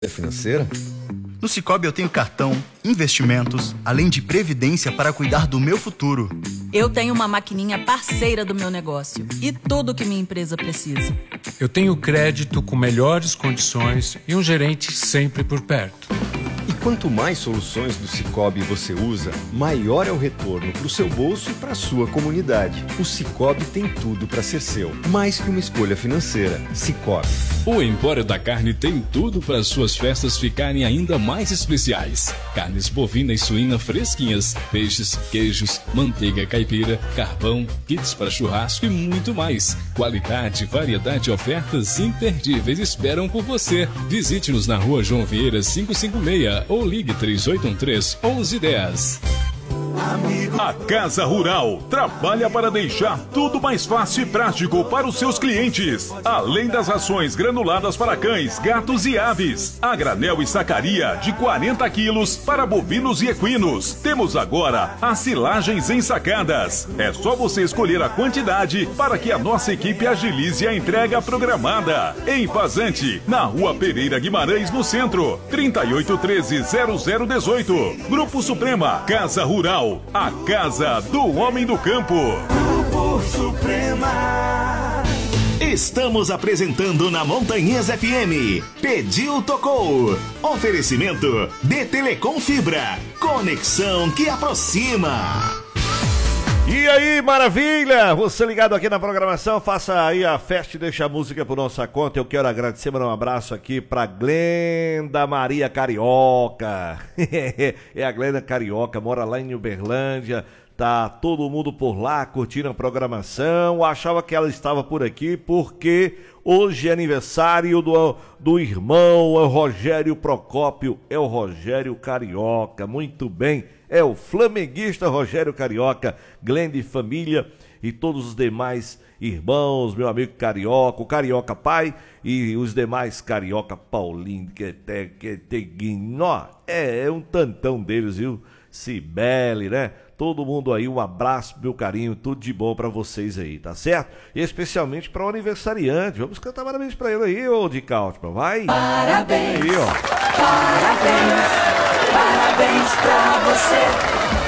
financeira? No Sicoob eu tenho cartão, investimentos, além de previdência para cuidar do meu futuro. Eu tenho uma maquininha parceira do meu negócio e tudo que minha empresa precisa. Eu tenho crédito com melhores condições e um gerente sempre por perto. E quanto mais soluções do Sicoob você usa, maior é o retorno para o seu bolso e para a sua comunidade. O Sicoob tem tudo para ser seu, mais que uma escolha financeira. Sicoob. O Empório da Carne tem tudo para suas festas ficarem ainda mais especiais. Carnes bovina e suína fresquinhas, peixes, queijos, manteiga caipira, carvão, kits para churrasco e muito mais. Qualidade, variedade e ofertas imperdíveis esperam por você. Visite-nos na Rua João Vieira 556 ou ligue 3813-1110. A Casa Rural trabalha para deixar tudo mais fácil e prático para os seus clientes. Além das rações granuladas para cães, gatos e aves, a granel e sacaria de 40 quilos para bovinos e equinos. Temos agora as silagens ensacadas. É só você escolher a quantidade para que a nossa equipe agilize a entrega programada. Em Vazante, na Rua Pereira Guimarães, no centro, 3813-0018. Grupo Suprema, Casa Rural, a casa do homem do campo. Grupo Suprema. Estamos apresentando na Montanhês FM. Pediu, tocou. Oferecimento de Telecom Fibra. Conexão que aproxima. E aí, maravilha! Você ligado aqui na programação, faça aí a festa e deixa a música por nossa conta. Eu quero agradecer, mandar um abraço aqui pra Glenda Maria Carioca. É a Glenda Carioca, mora lá em Uberlândia. Tá todo mundo por lá curtindo a programação. Eu achava que ela estava por aqui porque hoje é aniversário do irmão, é o Rogério Procópio, é o Rogério Carioca. Muito bem, é o flamenguista Rogério Carioca, Glenda e família e todos os demais irmãos, meu amigo Carioca, o Carioca pai e os demais Carioca Paulinho, é um tantão deles, viu? Cibele, né? Todo mundo aí, um abraço, meu carinho, tudo de bom pra vocês aí, tá certo? E especialmente para o aniversariante. Vamos cantar parabéns pra ele aí, ô de Cautman, vai? Parabéns, aí, ó. Parabéns, parabéns pra você.